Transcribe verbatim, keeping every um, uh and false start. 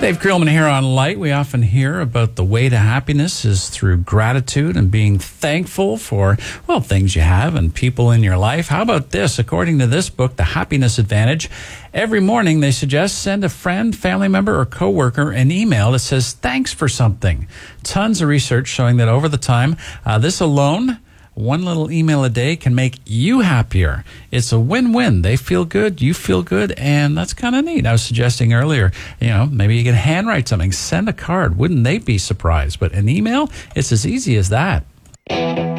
Dave Creelman here on Light. We often hear about the way to happiness is through gratitude and being thankful for, well, things you have and people in your life. How about this? According to this book, The Happiness Advantage, every morning they suggest send a friend, family member, or coworker an email that says thanks for something. Tons of research showing that over the time, uh, this alone, one little email a day, can make you happier. It's a win-win. They feel good, you feel good, and that's kind of neat. I was suggesting earlier, you know, maybe you can handwrite something, send a card. Wouldn't they be surprised? But an email, it's as easy as that.